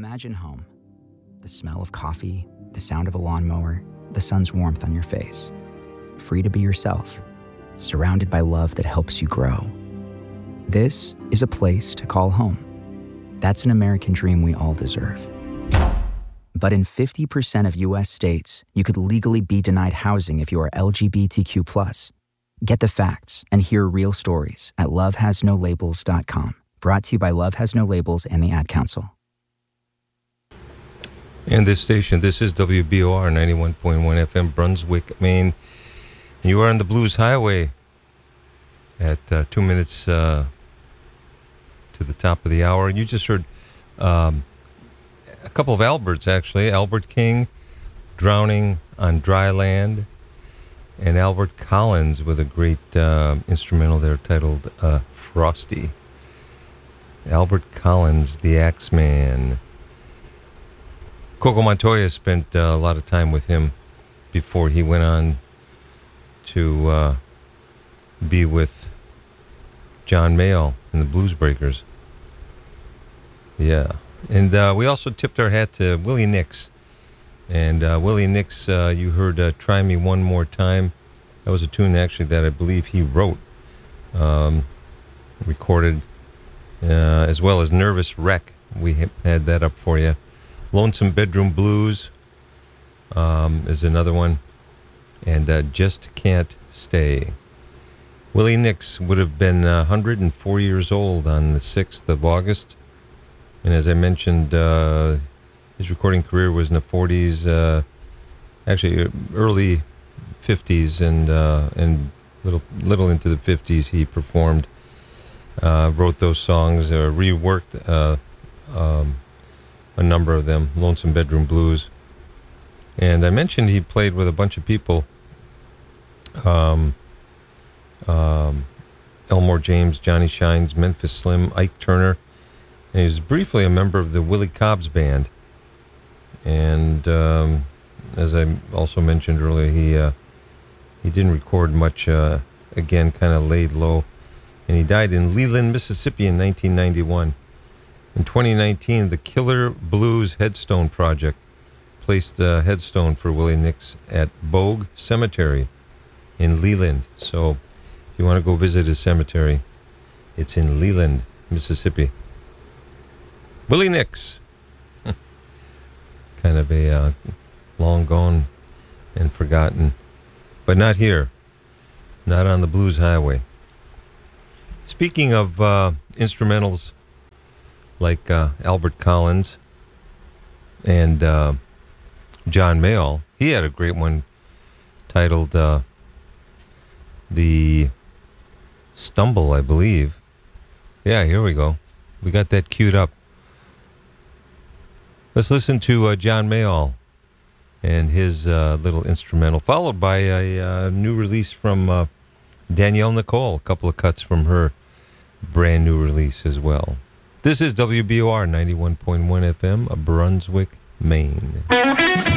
Imagine home. The smell of coffee, the sound of a lawnmower, the sun's warmth on your face. Free to be yourself, surrounded by love that helps you grow. This is a place to call home. That's an American dream we all deserve. But in 50% of U.S. states, you could legally be denied housing if you are LGBTQ+. Get the facts and hear real stories at lovehasnolabels.com. Brought to you by Love Has No Labels and the Ad Council. And this station, this is WBOR 91.1 FM, Brunswick, Maine. You are on the Blues Highway at 2 minutes to the top of the hour. You just heard a couple of Alberts, actually. Albert King, Drowning on Dry Land, and Albert Collins with a great instrumental there titled Frosty. Albert Collins, the Axeman. Coco Montoya spent a lot of time with him before he went on to be with John Mayall and the Blues Breakers. Yeah. And we also tipped our hat to Willie Nix. And Willie Nix, you heard Try Me One More Time. That was a tune, actually, that I believe he wrote, recorded, as well as Nervous Wreck. We had that up for you. Lonesome Bedroom Blues is another one. And Just Can't Stay. Willie Nix would have been 104 years old on the 6th of August. And as I mentioned, his recording career was in the 40s, actually early 50s, and little into the 50s. He performed, wrote those songs, reworked a number of them, Lonesome Bedroom Blues. And I mentioned he played with a bunch of people, Elmore James, Johnny Shines, Memphis Slim, Ike Turner. And he was briefly a member of the Willie Cobbs Band. And as I also mentioned earlier, he didn't record much, again, kind of laid low. And he died in Leland, Mississippi in 1991. In 2019, the Killer Blues Headstone Project placed the headstone for Willie Nix at Bogue Cemetery in Leland. So if you want to go visit his cemetery, it's in Leland, Mississippi. Willie Nix. Kind of a long gone and forgotten, but not here, not on the Blues Highway. Speaking of instrumentals like Albert Collins and John Mayall, he had a great one titled The Stumble, I believe. Yeah, here we go. We got that queued up. Let's listen to John Mayall and his little instrumental, followed by a new release from Danielle Nicole, a couple of cuts from her brand new release as well. This is WBOR 91.1 FM, Brunswick, Maine.